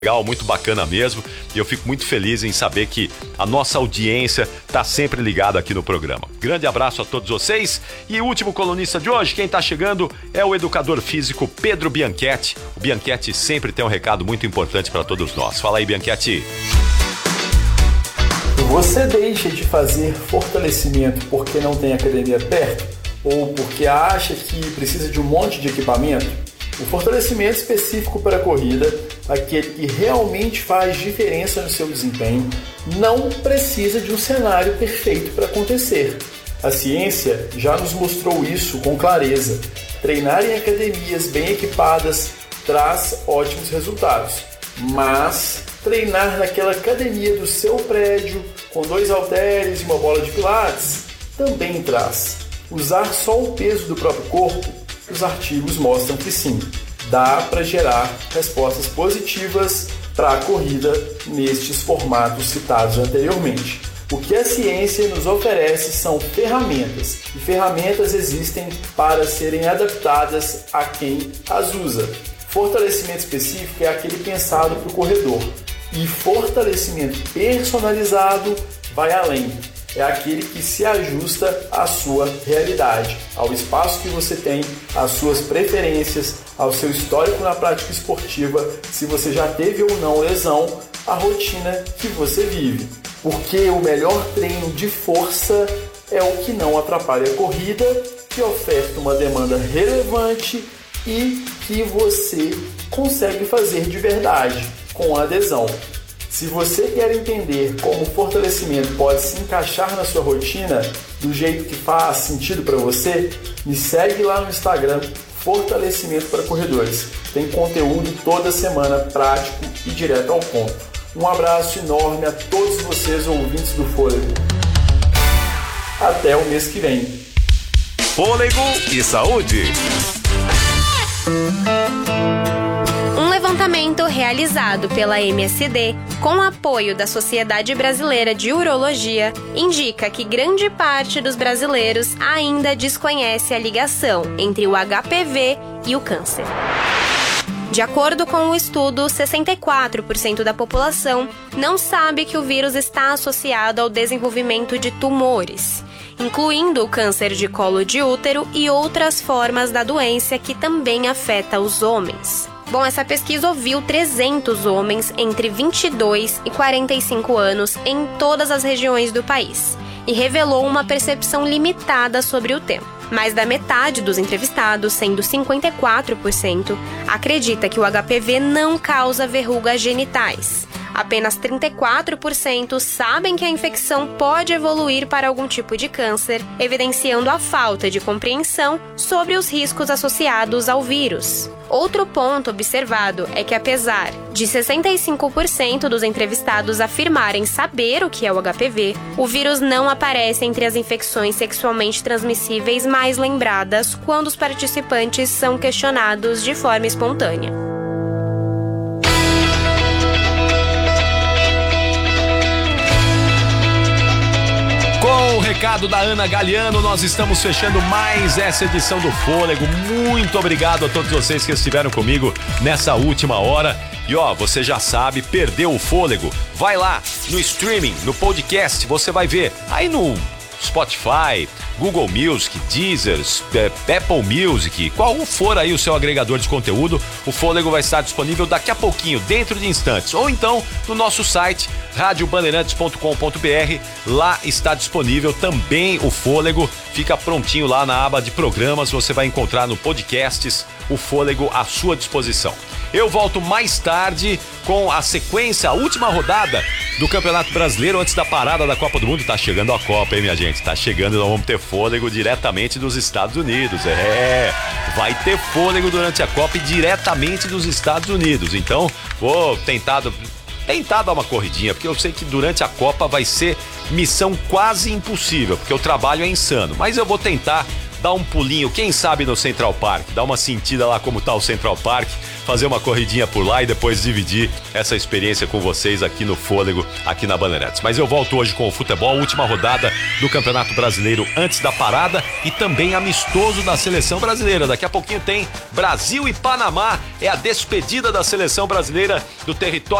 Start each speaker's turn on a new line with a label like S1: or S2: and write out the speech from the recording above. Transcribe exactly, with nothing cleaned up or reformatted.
S1: Legal, muito bacana mesmo, e eu fico muito feliz em saber que a nossa audiência está sempre ligada aqui no programa. Grande abraço a todos vocês, e o último colunista de hoje, quem está chegando é o educador físico Pedro Bianchetti. O Bianchetti sempre tem um recado muito importante para todos nós. Fala aí, Bianchetti.
S2: Você deixa de fazer fortalecimento porque não tem academia perto? Ou porque acha que precisa de um monte de equipamento? O fortalecimento específico para a corrida, aquele que realmente faz diferença no seu desempenho, não precisa de um cenário perfeito para acontecer. A ciência já nos mostrou isso com clareza. Treinar em academias bem equipadas traz ótimos resultados, mas treinar naquela academia do seu prédio, com dois halteres e uma bola de pilates, também traz. Usar só o peso do próprio corpo, os artigos mostram que sim, dá para gerar respostas positivas para a corrida nestes formatos citados anteriormente. O que a ciência nos oferece são ferramentas, e ferramentas existem para serem adaptadas a quem as usa. Fortalecimento específico é aquele pensado para o corredor, e fortalecimento personalizado vai além. É aquele que se ajusta à sua realidade, ao espaço que você tem, às suas preferências, ao seu histórico na prática esportiva, se você já teve ou não lesão, a rotina que você vive. Porque o melhor treino de força é o que não atrapalha a corrida, que oferta uma demanda relevante e que você consegue fazer de verdade, com adesão. Se você quer entender como o fortalecimento pode se encaixar na sua rotina, do jeito que faz sentido para você, me segue lá no Instagram, Fortalecimento para Corredores. Tem conteúdo toda semana prático e direto ao ponto. Um abraço enorme a todos vocês, ouvintes do Fôlego. Até o mês que vem.
S1: Fôlego e saúde.
S3: Um levantamento realizado pela M S D, com apoio da Sociedade Brasileira de Urologia, indica que grande parte dos brasileiros ainda desconhece a ligação entre o H P V e o câncer. De acordo com o estudo, sessenta e quatro por cento da população não sabe que o vírus está associado ao desenvolvimento de tumores, incluindo o câncer de colo de útero e outras formas da doença que também afeta os homens. Bom, essa pesquisa ouviu trezentos homens entre vinte e dois e quarenta e cinco anos em todas as regiões do país e revelou uma percepção limitada sobre o tema. Mais da metade dos entrevistados, sendo cinquenta e quatro por cento, acredita que o H P V não causa verrugas genitais. Apenas trinta e quatro por cento sabem que a infecção pode evoluir para algum tipo de câncer, evidenciando a falta de compreensão sobre os riscos associados ao vírus. Outro ponto observado é que, apesar de sessenta e cinco por cento dos entrevistados afirmarem saber o que é o H P V, o vírus não aparece entre as infecções sexualmente transmissíveis mais lembradas quando os participantes são questionados de forma espontânea.
S1: Com o recado da Ana Galiano, nós estamos fechando mais essa edição do Fôlego. Muito obrigado a todos vocês que estiveram comigo nessa última hora. E ó, você já sabe, perdeu o fôlego? Vai lá no streaming, no podcast, você vai ver. Aí no Spotify, Google Music, Deezer, Apple Music, qual for aí o seu agregador de conteúdo, o Fôlego vai estar disponível daqui a pouquinho, dentro de instantes. Ou então no nosso site, rádio bandeirantes ponto com ponto b r, lá está disponível também o Fôlego, fica prontinho lá na aba de programas, você vai encontrar no podcasts o Fôlego à sua disposição. Eu volto mais tarde com a sequência, a última rodada do Campeonato Brasileiro antes da parada da Copa do Mundo. Tá chegando a Copa, hein, minha gente? Tá chegando e nós vamos ter fôlego diretamente dos Estados Unidos. É, vai ter fôlego durante a Copa e diretamente dos Estados Unidos. Então, vou tentar, tentar dar uma corridinha, porque eu sei que durante a Copa vai ser missão quase impossível, porque o trabalho é insano. Mas eu vou tentar dar um pulinho, quem sabe no Central Park, dar uma sentida lá como tá o Central Park, fazer uma corridinha por lá e depois dividir essa experiência com vocês aqui no Fôlego, aqui na Bandeirantes. Mas eu volto hoje com o futebol, última rodada do Campeonato Brasileiro antes da parada e também amistoso da Seleção Brasileira. Daqui a pouquinho tem Brasil e Panamá, é a despedida da Seleção Brasileira do território